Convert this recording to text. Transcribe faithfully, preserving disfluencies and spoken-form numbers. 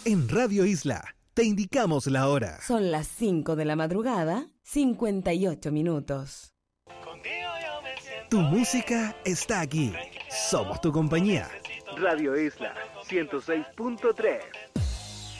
En Radio Isla te indicamos la hora. Son las cinco de la madrugada, cincuenta y ocho minutos. Tu música está aquí. Somos tu compañía. Radio Isla ciento seis punto tres.